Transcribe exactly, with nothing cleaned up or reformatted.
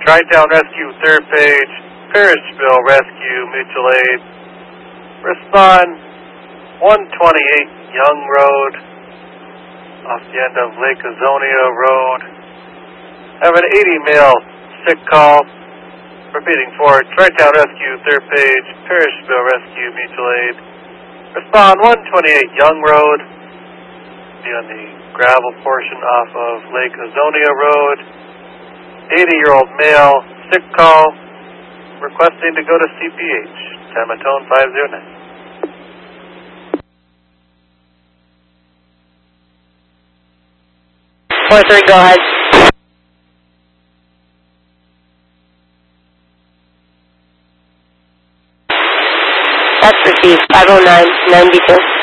Tri-Town Rescue, third page, Parrishville Rescue, mutual aid. Respond one twenty-eight Young Road, off the end of Lake Azonia Road. Have an eighty male sick call. Repeating for Tri-Town Rescue, third page, Parrishville Rescue, mutual aid. Respond one twenty-eight Young Road. Be on the gravel portion off of Lake Azonia Road. eighty-year-old male, sick call, requesting to go to C P H. Tamatone five zero nine. four three, go ahead. That's received, five oh nine, ninety-two.